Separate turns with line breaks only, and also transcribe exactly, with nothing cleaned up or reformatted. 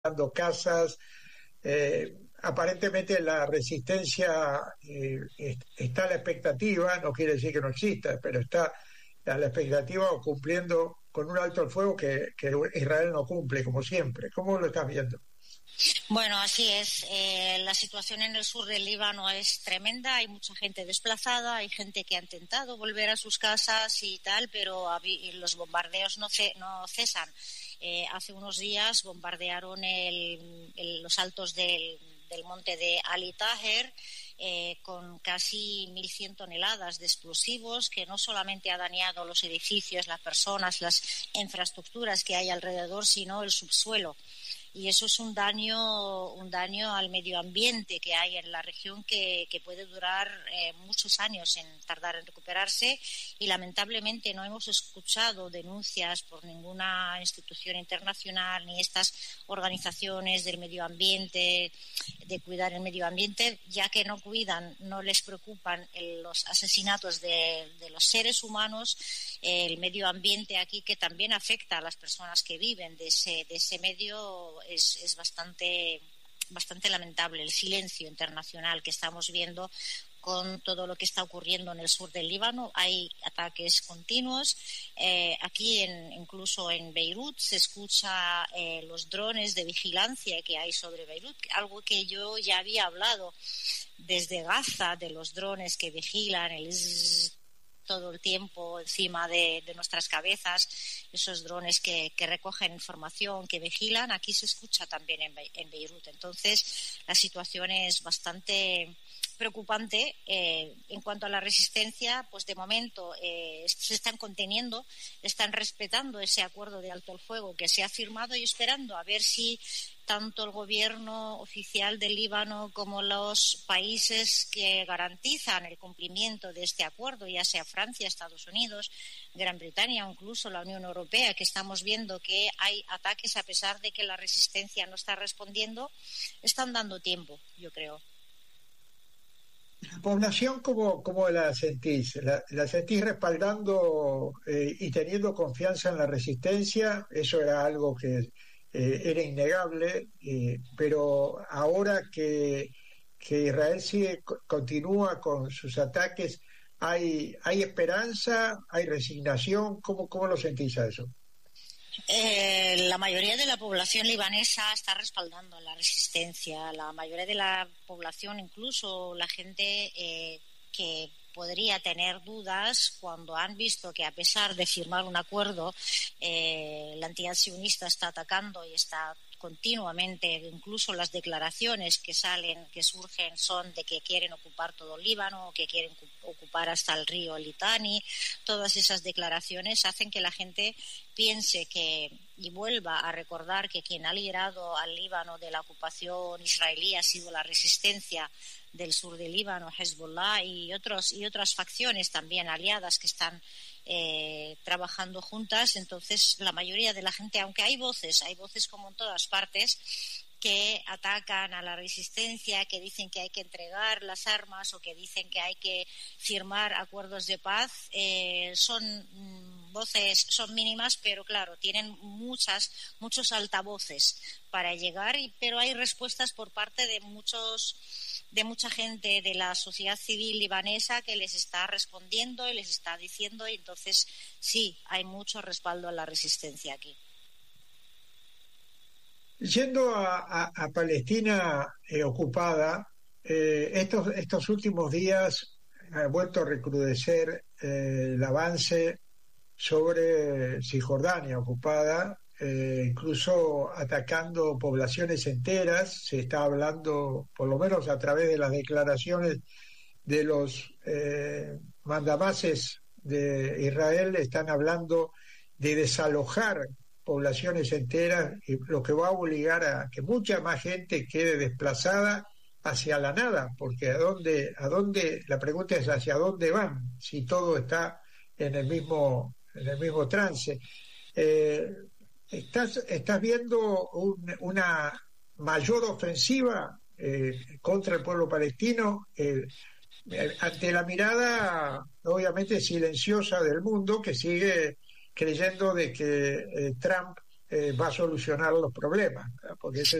dando casas. Eh, aparentemente la resistencia eh, está a la expectativa, no quiere decir que no exista, pero está a la expectativa o cumpliendo con un alto el fuego que, que Israel no cumple, como siempre. ¿Cómo lo estás viendo?
Bueno, así es. Eh, la situación en el sur del Líbano es tremenda. Hay mucha gente desplazada, hay gente que ha intentado volver a sus casas y tal, pero los bombardeos no, ce- no cesan. Eh, hace unos días bombardearon el, el, los altos del, del monte de Ali Taher eh, con casi mil cien toneladas de explosivos que no solamente ha dañado los edificios, las personas, las infraestructuras que hay alrededor, sino el subsuelo. Y eso es un daño un daño al medio ambiente que hay en la región que, que puede durar eh, muchos años en tardar en recuperarse, y lamentablemente no hemos escuchado denuncias por ninguna institución internacional ni estas organizaciones del medio ambiente, de cuidar el medio ambiente, ya que no cuidan, no les preocupan el, los asesinatos de, de los seres humanos, eh, el medio ambiente aquí, que también afecta a las personas que viven de ese, de ese medio. Es, es bastante, bastante lamentable el silencio internacional que estamos viendo con todo lo que está ocurriendo en el sur del Líbano. Hay ataques continuos. Eh, aquí, en, incluso en Beirut, se escucha eh, los drones de vigilancia que hay sobre Beirut, algo que yo ya había hablado desde Gaza, de los drones que vigilan, el zzz, todo el tiempo encima de, de nuestras cabezas, esos drones que, que recogen información, que vigilan. Aquí se escucha también en, Be- en Beirut. Entonces, la situación es bastante preocupante. Eh, en cuanto a la resistencia, pues de momento eh, se están conteniendo, están respetando ese acuerdo de alto el fuego que se ha firmado y esperando a ver si tanto el gobierno oficial del Líbano como los países que garantizan el cumplimiento de este acuerdo, ya sea Francia, Estados Unidos, Gran Bretaña o incluso la Unión Europea, que estamos viendo que hay ataques a pesar de que la resistencia no está respondiendo, están dando tiempo, yo creo.
¿La población cómo, cómo la sentís? ¿La, la sentís respaldando eh, y teniendo confianza en la resistencia? Eso era algo que eh, era innegable, eh, pero ahora que, que Israel sigue, co- continúa con sus ataques, ¿hay, hay esperanza? ¿Hay resignación? ¿Cómo, cómo lo sentís a eso?
Eh, la mayoría de la población libanesa está respaldando la resistencia. La mayoría de la población, incluso la gente eh, que podría tener dudas cuando han visto que, a pesar de firmar un acuerdo, eh, la entidad sionista está atacando y está continuamente, incluso las declaraciones que salen, que surgen, son de que quieren ocupar todo el Líbano, que quieren ocupar hasta el río Litani. Todas esas declaraciones hacen que la gente piense que, y vuelva a recordar, que quien ha liderado al Líbano de la ocupación israelí ha sido la resistencia del sur del Líbano, Hezbollah, y otros y otras facciones también aliadas que están eh, trabajando juntas. Entonces, la mayoría de la gente, aunque hay voces, hay voces como en todas partes, que atacan a la resistencia, que dicen que hay que entregar las armas o que dicen que hay que firmar acuerdos de paz, eh, son mm, voces, son mínimas, pero claro, tienen muchas, muchos altavoces para llegar, y, pero hay respuestas por parte de muchos de mucha gente de la sociedad civil libanesa que les está respondiendo y les está diciendo, y entonces sí, hay mucho respaldo a la resistencia aquí.
Yendo a, a- a Palestina eh, ocupada, eh, estos, estos últimos días ha vuelto a recrudecer eh, el avance sobre Cisjordania ocupada, eh, incluso atacando poblaciones enteras. Se está hablando, por lo menos a través de las declaraciones de los eh, mandamases de Israel, están hablando de desalojar poblaciones enteras, y lo que va a obligar a que mucha más gente quede desplazada hacia la nada, porque a dónde, a dónde, la pregunta es hacia dónde van, si todo está en el mismo, en el mismo trance. Eh, estás, estás viendo un, una mayor ofensiva eh, contra el pueblo palestino, eh, ante la mirada obviamente silenciosa del mundo, que sigue creyendo de que eh, Trump eh, va a solucionar los problemas, ¿verdad? Porque ese